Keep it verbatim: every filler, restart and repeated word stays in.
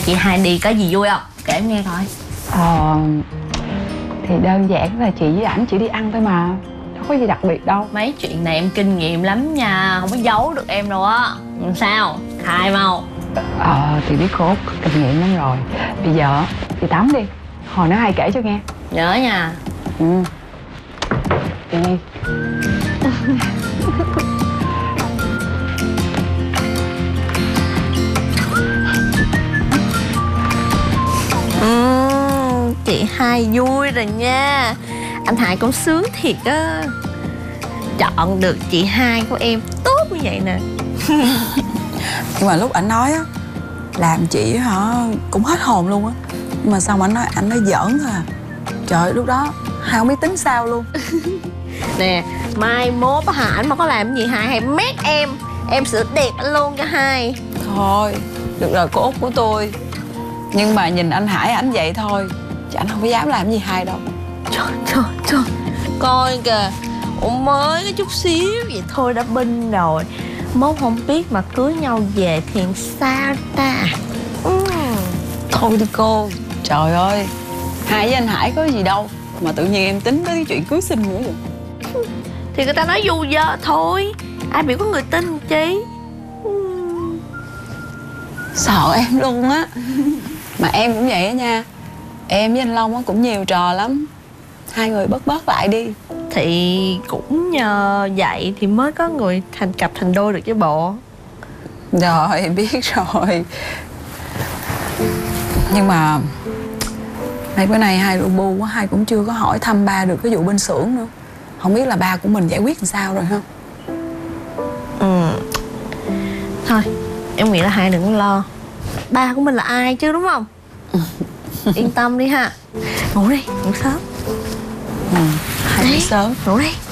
chị hai đi có gì vui không? Kể em nghe coi. Ờ thì đơn giản là chị với ảnh chỉ đi ăn thôi mà, đâu có gì đặc biệt đâu. Mấy chuyện này em kinh nghiệm lắm nha, không có giấu được em đâu á. Làm sao? Khai mau. Ờ thì biết cô Út kinh nghiệm lắm rồi. Bây giờ đi tắm đi, hồi nó hay kể cho nghe. Nhớ nha. Ừ. Đi đi. Ừ, chị hai vui rồi nha. Anh Hải cũng sướng thiệt á. Chọn được chị hai của em tốt như vậy nè. Nhưng mà lúc ảnh nói á, làm chị hả cũng hết hồn luôn á. Nhưng mà xong ảnh nói ảnh nói giỡn thôi à. Trời ơi, lúc đó hai không biết tính sao luôn. Nè, mai mốt á hả, anh mà có làm gì hai hay mét em. Em sửa đẹp anh luôn cho hai. Thôi, được rồi cô Út của tôi. Nhưng mà nhìn anh Hải ảnh vậy thôi, chứ ảnh không có dám làm gì hai đâu. Trời trời trời. Coi kìa, ủa mới có chút xíu vậy thôi đã binh rồi. Mốt không biết mà cưới nhau về thì sao ta. Ừ. Thôi đi cô. Trời ơi, hai với anh Hải có gì đâu mà tự nhiên em tính tới cái chuyện cưới xin nữa vậy. Thì người ta nói dù vợ thôi, ai biểu có người tin chi. Ừ. Sợ em luôn á. Mà em cũng vậy á nha. Em với anh Long á cũng nhiều trò lắm. Hai người bớt bớt lại đi. Thì cũng nhờ vậy thì mới có người thành cặp thành đôi được chứ bộ. Rồi, biết rồi. Nhưng mà mấy bữa nay hai lu bu quá, hai cũng chưa có hỏi thăm ba được cái vụ bên xưởng nữa. Không biết là ba của mình giải quyết làm sao rồi ha. Ừ. Thôi, em nghĩ là hai đừng có lo. Ba của mình là ai chứ đúng không? Yên tâm đi ha. Ngủ đi, ngủ sớm. Ừ, hai ngủ sớm. Ngủ đi.